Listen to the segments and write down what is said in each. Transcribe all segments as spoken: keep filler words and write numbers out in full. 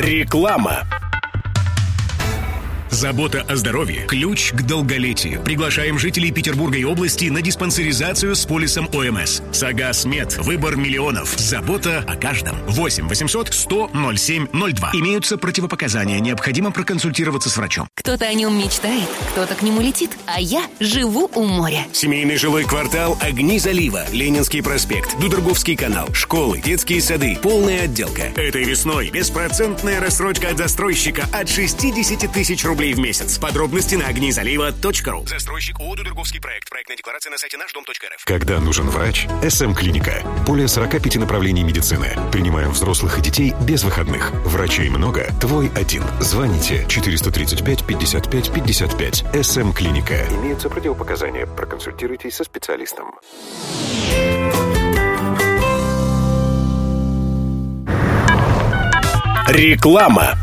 Реклама. Забота о здоровье – ключ к долголетию. Приглашаем жителей Петербурга и области на диспансеризацию с полисом ОМС. Сагас Мед. Выбор миллионов. Забота о каждом. восемь восемьсот сто ноль семь ноль два. Имеются противопоказания. Необходимо проконсультироваться с врачом. Кто-то о нем мечтает, кто-то к нему летит, а я живу у моря. Семейный жилой квартал «Огни залива», Ленинский проспект, Дудерговский канал, школы, детские сады, полная отделка. Этой весной беспроцентная рассрочка от застройщика от шестьдесят тысяч рублей в месяц. Подробности на огни залива точка ру. Застройщик ООО «Дудерговский проект». Проектная декларация на сайте наш дом точка эр эф. Когда нужен врач? эс эм клиника. Более сорок пять направлений медицины. Принимаем взрослых и детей без выходных. Врачей много, твой один. Звоните четыреста тридцать пять пятьдесят пять пятьдесят пять. эс эм клиника. Имеются противопоказания. Проконсультируйтесь со специалистом. Реклама.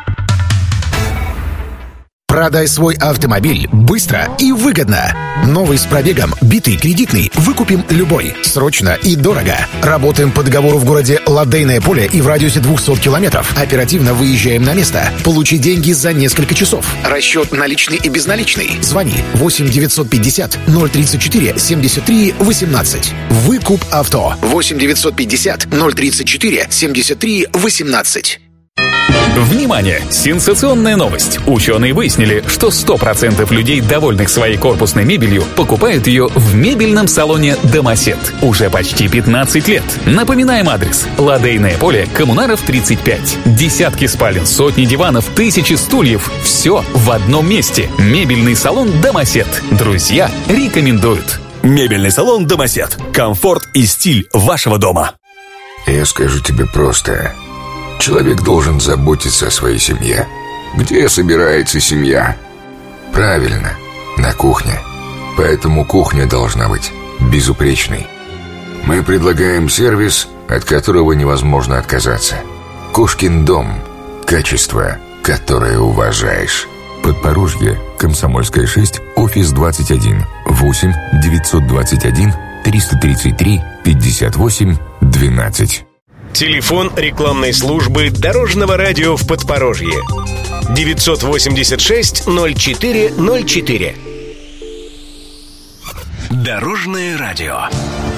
Продай свой автомобиль быстро и выгодно. Новый с пробегом, битый, кредитный. Выкупим любой. Срочно и дорого. Работаем по договору в городе Лодейное поле и в радиусе двухсот километров. Оперативно выезжаем на место. Получи деньги за несколько часов. Расчет наличный и безналичный. Звони восемь девятьсот пятьдесят ноль тридцать четыре семьдесят три восемнадцать. Выкуп авто. восемь девятьсот пятьдесят ноль тридцать четыре семьдесят три восемнадцать. Внимание! Сенсационная новость! Ученые выяснили, что сто процентов людей, довольных своей корпусной мебелью, покупают ее в мебельном салоне «Домосед». Уже почти пятнадцать лет. Напоминаем адрес. Лодейное поле, Коммунаров, тридцать пять. Десятки спален, сотни диванов, тысячи стульев. Все в одном месте. Мебельный салон «Домосед». Друзья рекомендуют. Мебельный салон «Домосед». Комфорт и стиль вашего дома. Я скажу тебе просто... Человек должен заботиться о своей семье. Где собирается семья? Правильно, на кухне. Поэтому кухня должна быть безупречной. Мы предлагаем сервис, от которого невозможно отказаться. Кошкин дом. Качество, которое уважаешь. Подпорожье, Комсомольская, шесть, офис двадцать один. восемь девятьсот двадцать один триста тридцать три пятьдесят восемь двенадцать. Телефон рекламной службы Дорожного радио в Подпорожье. девятьсот восемьдесят шесть ноль четыре ноль четыре. Дорожное радио.